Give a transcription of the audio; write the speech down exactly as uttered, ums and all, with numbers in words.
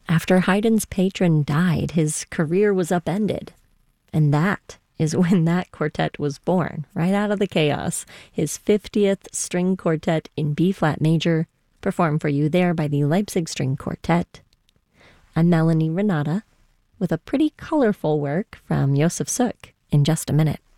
After Haydn's patron died, his career was upended. And that is when that quartet was born, right out of the chaos. His fiftieth string quartet in B-flat major, performed for you there by the Leipzig String Quartet. I'm Melanie Renata, with a pretty colorful work from Josef Suk in just a minute.